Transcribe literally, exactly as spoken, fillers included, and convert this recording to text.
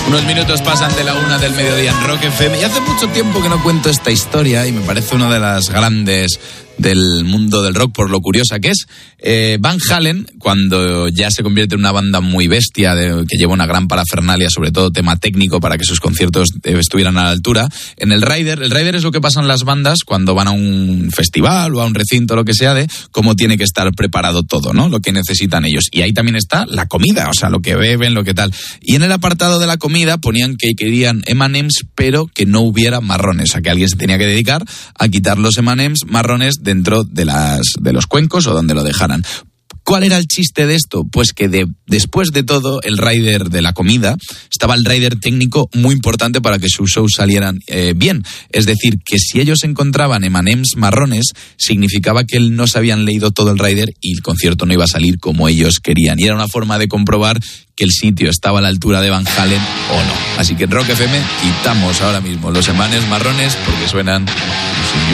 Unos minutos pasan de la una del mediodía en Rock F M y hace mucho tiempo que no cuento esta historia y me parece una de las grandes del mundo del rock por lo curiosa que es. Eh, Van Halen, cuando ya se convierte en una banda muy bestia, de, que lleva una gran parafernalia, sobre todo tema técnico para que sus conciertos estuvieran a la altura, en el rider, el rider es lo que pasa en las bandas cuando van a un festival o a un recinto, lo que sea, de cómo tiene que estar preparado todo, ¿no? Lo que necesitan ellos. Y ahí también está la comida, o sea, lo que beben, lo que tal. Y en el apartado de la comida ponían que querían eme and eme's, pero que no hubiera marrones, o sea, que alguien se tenía que dedicar a quitar los eme and eme's marrones dentro de las de los cuencos o donde lo dejaran. ¿Cuál era el chiste de esto? Pues que de, después de todo, el rider de la comida, estaba el rider técnico muy importante para que sus shows salieran eh, bien. Es decir, que si ellos encontraban eme and eme's marrones, significaba que no se habían leído todo el rider y el concierto no iba a salir como ellos querían. Y era una forma de comprobar que el sitio estaba a la altura de Van Halen o no. Así que en Rock F M quitamos ahora mismo los eme and eme's marrones porque suenan